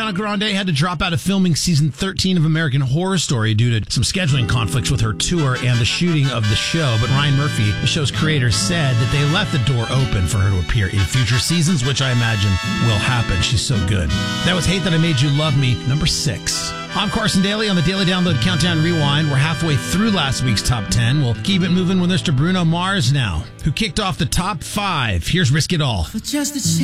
Ariana Grande had to drop out of filming season 13 of American Horror Story due to some scheduling conflicts with her tour and the shooting of the show. But Ryan Murphy, the show's creator, said that they left the door open for her to appear in future seasons, which I imagine will happen. She's so good. That was Hate That I Made You Love Me, number 6. I'm Carson Daly on the Daily Download Countdown Rewind. We're halfway through last week's top 10. We'll keep it moving with Mr. Bruno Mars now, who kicked off the top 5. Here's Risk It All.